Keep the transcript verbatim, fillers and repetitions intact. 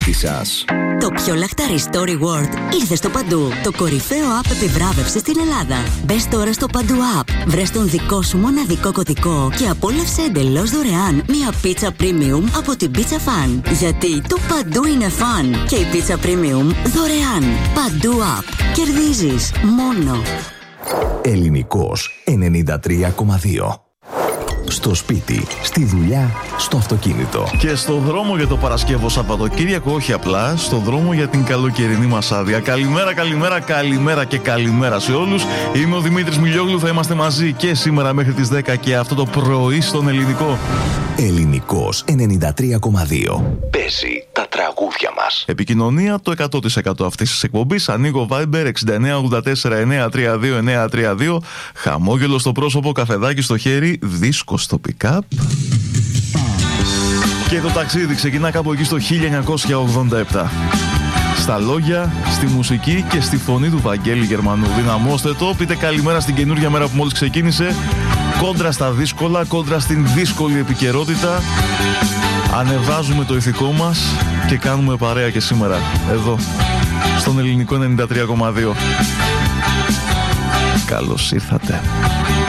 σας. Το πιο λαχταρί στο Reward ήρθε στο Παντού. Το κορυφαίο app επιβράβευσης στην Ελλάδα. Μπες τώρα στο Παντού App, βρες τον δικό σου μοναδικό κωδικό και απόλαυσε εντελώς δωρεάν μια πίτσα premium από την Pizza Fan. Γιατί το Παντού είναι φαν και η πίτσα premium δωρεάν. Παντού App. Κερδίζεις μόνο. Ελληνικός ενενήντα τρία κόμμα δύο. Στο σπίτι, στη δουλειά, στο αυτοκίνητο. Και στο δρόμο για το Παρασκευό Σαββατοκύριακο, όχι απλά, στο δρόμο για την καλοκαιρινή μας άδεια. Καλημέρα, καλημέρα, καλημέρα και καλημέρα σε όλους. Είμαι ο Δημήτρης Μιλιόγλου, θα είμαστε μαζί και σήμερα μέχρι τις δέκα και αυτό το πρωί στον Ελληνικό. Ελληνικός ενενήντα τρία κόμμα δύο. Παίζει τα τραγούδια μας. Επικοινωνία το εκατό τοις εκατό αυτής της εκπομπής. Ανοίγω Viber εξήντα εννέα ογδόντα τέσσερα εννιακόσια τριάντα δύο εννιακόσια τριάντα δύο. Χαμόγελο στο πρόσωπο, καφεδάκι στο χέρι, δίσκο στο pick-up. Και το ταξίδι ξεκινά κάπου εκεί στο χίλια εννιακόσια ογδόντα επτά. Στα λόγια, στη μουσική και στη φωνή του Βαγγέλη Γερμανού. Δυναμώστε το, πείτε καλημέρα στην καινούργια μέρα που μόλις ξεκίνησε. Κόντρα στα δύσκολα, κόντρα στην δύσκολη επικαιρότητα. Ανεβάζουμε το ηθικό μας και κάνουμε παρέα και σήμερα εδώ στον Ελληνικό ενενήντα τρία κόμμα δύο. Καλώς ήρθατε.